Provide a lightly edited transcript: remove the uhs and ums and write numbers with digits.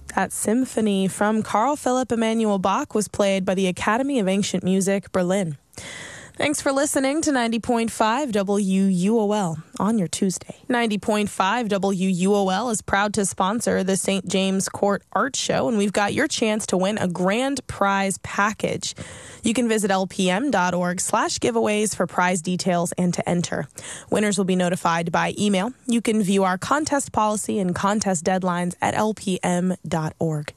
That symphony from Carl Philipp Emanuel Bach was played by the Academy of Ancient Music, Berlin. Thanks for listening to 90.5 WUOL on your Tuesday. 90.5 WUOL is proud to sponsor the St. James Court Art Show, and we've got your chance to win a grand prize package. You can visit lpm.org/giveaways for prize details and to enter. Winners will be notified by email. You can view our contest policy and contest deadlines at lpm.org.